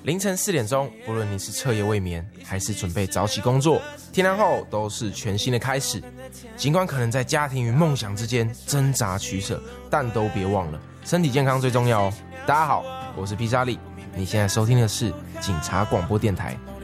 凌晨4点钟，不论你是彻夜未眠，还是准备早起工作，天亮后都是全新的开始。尽管可能在家庭与梦想之间挣扎取舍，但都别忘了身体健康最重要哦。大家好，我是披萨利，你现在收听的是警察广播电台